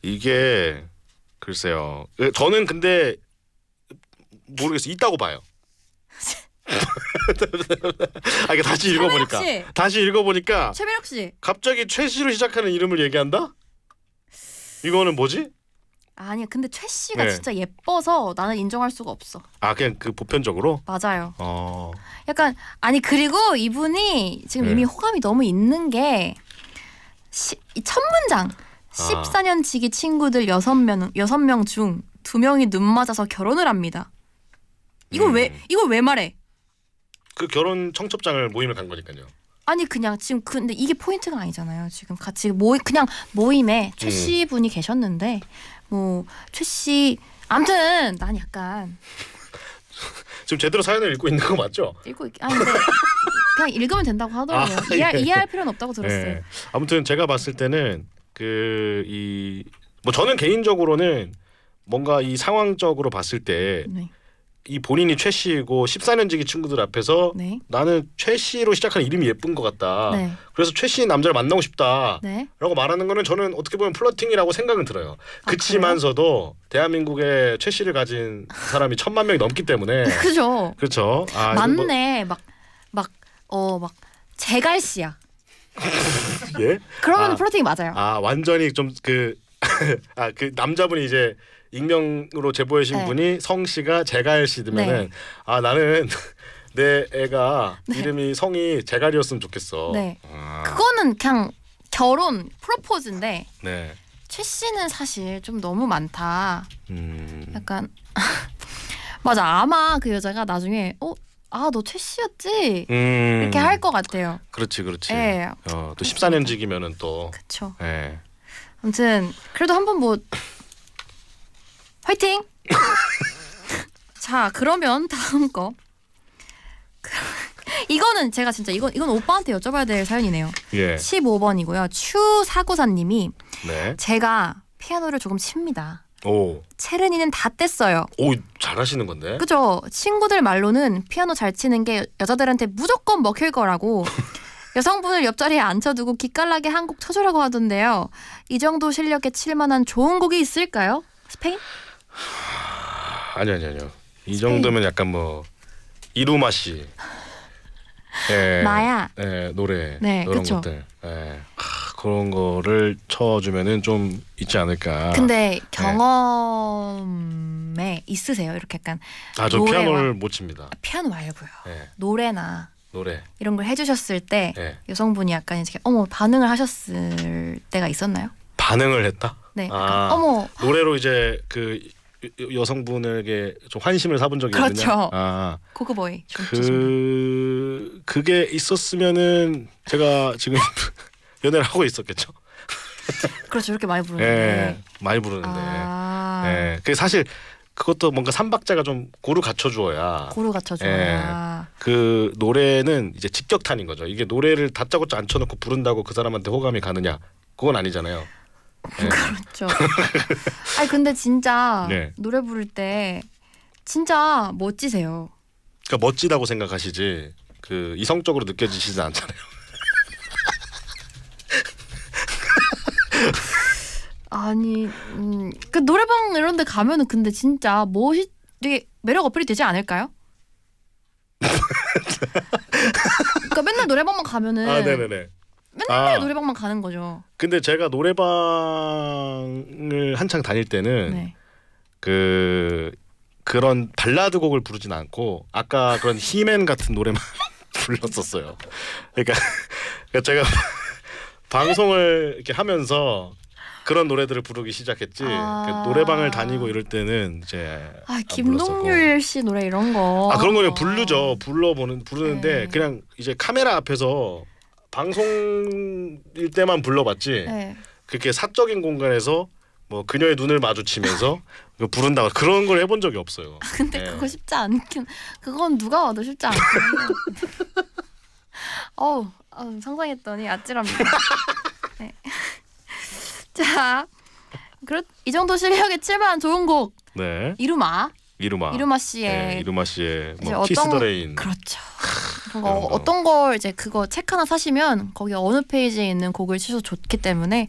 이게 글쎄요. 저는 근데 모르겠어요. 있다고 봐요. 이게 다시 읽어보니까 최민혁 씨 갑자기 최씨로 시작하는 이름을 얘기한다? 이거는 뭐지? 아니야. 근데 최 씨가 진짜 예뻐서 나는 인정할 수가 없어. 그냥 그 보편적으로? 맞아요. 약간 그리고 이분이 지금 이미 호감이 너무 있는 게 첫 문장 14년 지기 친구들 6명 중 2명이 눈 맞아서 결혼을 합니다. 이걸 왜 말해? 그 결혼 청첩장을 모임을 간 거니까요. 그냥 지금 근데 이게 포인트가 아니잖아요. 지금 같이 그냥 모임에 최 씨 분이 계셨는데 최 씨 아무튼 난 약간 지금 제대로 사연을 읽고 있는 거 맞죠? 근데 그냥 읽으면 된다고 하더라고요. 이해할 필요는 없다고 들었어요. 아무튼 제가 봤을 때는 저는 개인적으로는 뭔가 이 상황적으로 봤을 때 이 본인이 최 씨이고 14년 지기 친구들 앞에서 나는 최 씨로 시작하는 이름이 예쁜 것 같다. 그래서 최 씨 남자를 만나고 싶다. 라고 말하는 거는 저는 어떻게 보면 플러팅이라고 생각은 들어요. 그치만서도 대한민국에 최 씨를 가진 사람이 1000만 명이 넘기 때문에 그죠. 그렇죠. 맞네. 막 제갈 씨야. 예? 그러면 플러팅이 맞아요. 완전히 좀 그 남자분이 이제 익명으로 제보하신 분이 성 씨가 제갈 씨면은 나는 내 애가 이름이 성이 제갈이었으면 좋겠어. 그거는 그냥 결혼 프로포즈인데 최 씨는 사실 좀 너무 많다. 약간 맞아. 아마 그 여자가 나중에 너 최 씨였지? 이렇게 할 것 같아요. 그렇지. 또 14년 지기면은 또. 그렇죠. 아무튼 그래도 한번 화이팅! 자, 그러면 다음 거. 이거는 제가 진짜 이건 오빠한테 여쭤봐야 될 사연이네요. 15번이고요. 추사구사님이 제가 피아노를 조금 칩니다. 체르니는 다 뗐어요. 잘하시는 건데. 그죠? 친구들 말로는 피아노 잘 치는 게 여자들한테 무조건 먹힐 거라고 여성분을 옆자리에 앉혀두고 기깔나게 한 곡 쳐주라고 하던데요. 이 정도 실력에 칠 만한 좋은 곡이 있을까요? 스페인? 아니요. 이 정도면 약간 이루마 씨. 마야. 노래. 그런 것들. 그런 거를 쳐주면은 좀 있지 않을까. 근데 경험에 있으세요? 이렇게 약간 저 피아노를 못 칩니다. 피아노 말고요. 노래나 노래 이런 걸 해주셨을 때 여성분이 약간 이제 반응을 하셨을 때가 있었나요? 반응을 했다? 약간, 노래로 이제 그 여성분에게 좀 환심을 사본 적이 있느냐? 그렇죠. 고그보이. 그게 있었으면은 제가 지금 연애를 하고 있었겠죠. 그렇죠. 이렇게 많이 부르는데. 많이 부르는데. 그 사실 그것도 뭔가 삼박자가 좀 고루 갖춰줘야. 그 노래는 이제 직격탄인 거죠. 이게 노래를 다짜고짜 앉혀놓고 부른다고 그 사람한테 호감이 가느냐? 그건 아니잖아요. 그렇죠. 근데 진짜 노래 부를 때 진짜 멋지세요. 그러니까 멋지다고 생각하시지 그 이성적으로 느껴지시지 않잖아요. 그 노래방 이런 데 가면은 근데 진짜 되게 매력 어필이 되지 않을까요? 그러니까 맨날 노래방만 가면은 맨날 노래방만 가는 거죠. 근데 제가 노래방을 한창 다닐 때는 그런 발라드 곡을 부르진 않고 아까 그런 히맨 같은 노래만 불렀었어요. 그러니까 제가 방송을 이렇게 하면서 그런 노래들을 부르기 시작했지. 노래방을 다니고 이럴 때는 이제 김동률 씨 노래 이런 거. 그런 거는 부르는데 그냥 이제 카메라 앞에서 방송일 때만 불러봤지. 그렇게 사적인 공간에서 그녀의 눈을 마주치면서 부른다 그런 걸 해본 적이 없어요. 근데 그거 쉽지 않긴. 그건 누가 와도 쉽지 않긴. 상상했더니 아찔합니다. 자, 이 정도 실력에 칠만한 좋은 곡. 이루마 씨의 키스 더 레인. 그렇죠. 어떤 걸 이제 그거 책 하나 사시면 거기 어느 페이지에 있는 곡을 치셔도 좋기 때문에